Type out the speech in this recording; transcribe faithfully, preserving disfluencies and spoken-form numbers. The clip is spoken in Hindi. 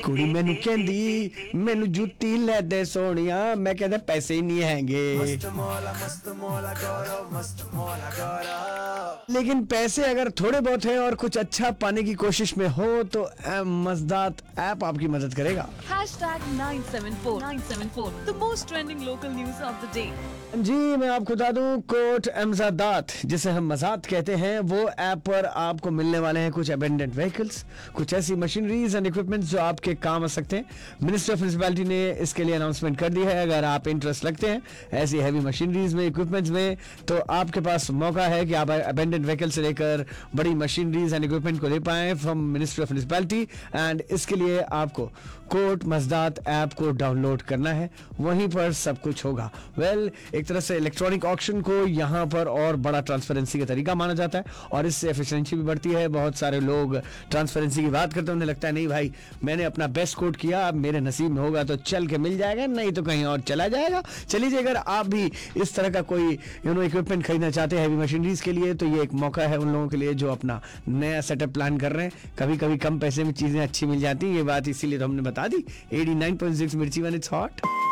ਕੁੜੀ ਮੈਨੂੰ ਕਹਿੰਦੀ ਮੈਨੂੰ ਜੁੱਤੀ ਲੈ ਦੇ ਸੋਹਣਿਆ, मैं कहता पैसे ही नहीं हैंगे, मस्त मौला मस्त मौला गौरव मस्त मौला गौरव। लेकिन पैसे अगर थोड़े बहुत है और कुछ अच्छा पाने की कोशिश में हो तो मज़दात ऐप आपकी मदद करेगा। Hashtag nine seven four nine seven four, the most trending local news of the day। जी मैं आपको बता दूं, कोट मज़दात जिसे हम मज़ात कहते हैं, वो ऐप पर आपको मिलने वाले हैं कुछ अबेंडेंट व्हीकल्स, कुछ ऐसी मशीनरीज एंड इक्विपमेंट्स जो आपके काम आ सकते हैं। मिनिस्ट्री ऑफ म्युनिसिपैलिटी ने इसके लिए अनाउंसमेंट कर दी है। अगर आप इंटरेस्ट रखते हैं ऐसी हैवी मशीनरीज में, इक्विपमेंट्स में, तो आपके पास मौका है कि आप अबेंडेंट व्हीकल से लेकर बड़ी मशीनरीज एंड इक्विपमेंट को ले पाएं from ministry of municipality. And इसके लिए आपको कोट मज़दात ऐप को डाउनलोड करना है, वहीं पर सब कुछ होगा। वेल well, एक तरह से इलेक्ट्रॉनिक ऑक्शन को यहाँ पर और बड़ा ट्रांसपेरेंसी का तरीका माना जाता है और इससे एफिशिएंसी भी बढ़ती है। बहुत सारे लोग ट्रांसपेरेंसी की बात करते हैं, उन्हें लगता है नहीं भाई मैंने अपना बेस्ट कोट किया, अब मेरे नसीब में होगा तो चल के मिल जाएगा, नहीं तो कहीं और चला जाएगा। चलिए अगर आप भी इस तरह का कोई यू नो इक्विपमेंट खरीदना चाहते हैं हैवी मशीनरीज के लिए, तो ये एक मौका है उन लोगों के लिए जो अपना नया सेटअप प्लान कर रहे हैं। कभी कभी कम पैसे में चीजें अच्छी मिल जाती हैं, ये बात इसीलिए तो हमने बता दी। एटी नाइन पॉइंट सिक्स मिर्ची वन, इट्स हॉट।